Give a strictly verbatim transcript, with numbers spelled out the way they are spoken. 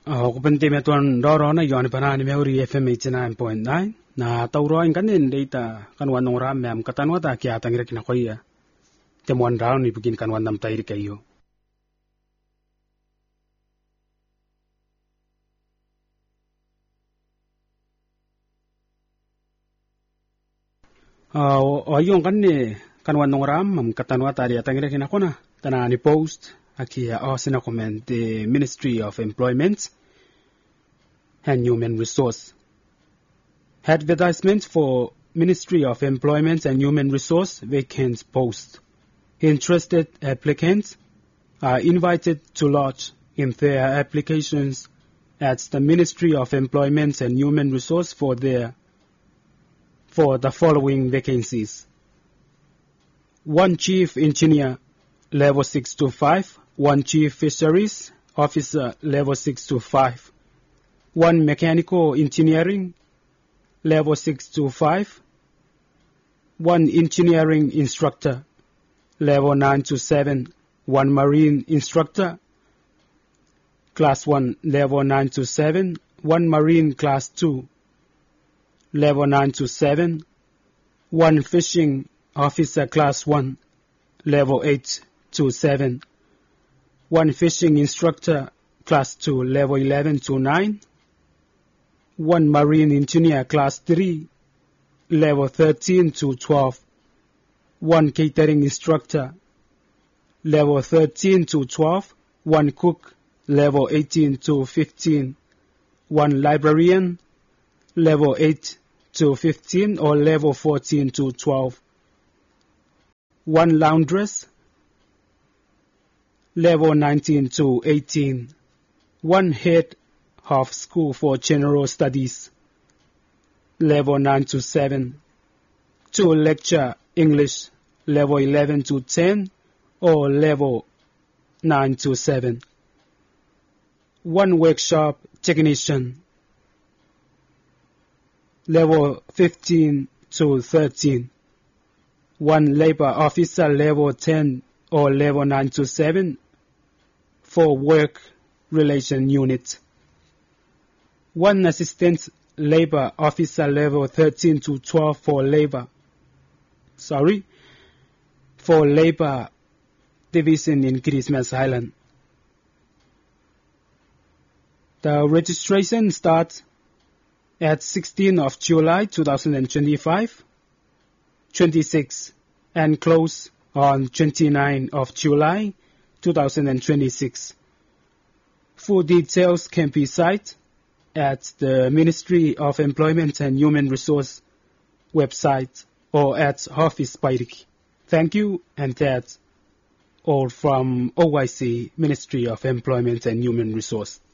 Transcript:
Open Timeton Dorona, Yonipana, Memory F M eighty-nine point nine. Na Tauro in Canin data, Kanwanora, Mam Katanwata, Kiatangrik Nakoya. Temuan round, we begin Kanwanam Tairikayo. O yung kanni Kanwanoram, Mam Katanwata, Yatangrik Nakona, Tanani Post, Akia Osina comment the Ministry of Employment and Human Resource. Advertisement for Ministry of Employment and Human Resource vacant post. Interested applicants are invited to lodge in their applications at the Ministry of Employment and Human Resource for their for the following vacancies. One Chief Engineer, level six to five. One Chief Fisheries Officer, level six to five. One Mechanical Engineering, level six to five. One Engineering Instructor, level nine to seven. One Marine Instructor, class one, level nine to seven. One Marine class two, level nine to seven. One Fishing Officer class one, level eight to seven. One Fishing Instructor class two, level eleven to nine. One Marine Engineer class three, level thirteen to twelve. One Catering Instructor, level thirteen to twelve. One Cook, level eighteen to fifteen. One Librarian, level eight to fifteen or level fourteen to twelve. One Laundress, level nineteen to eighteen. One Head of School for General Studies, level nine to seven. Two Lecture English, level eleven to ten or level nine to seven. One Workshop Technician, level fifteen to thirteen. One Labor Officer, level ten or level nine to seven for Work Relation Unit. One Assistant Labor Officer, level thirteen to twelve for Labor, sorry, for Labor Division in Christmas Island. The registration starts at sixteenth of July two thousand twenty-five, twenty-six, and close on twenty-ninth of July two thousand twenty-six. Full details can be cited at the Ministry of Employment and Human Resource website or at Office Pairik. Thank you, and that's all from O I C, Ministry of Employment and Human Resource.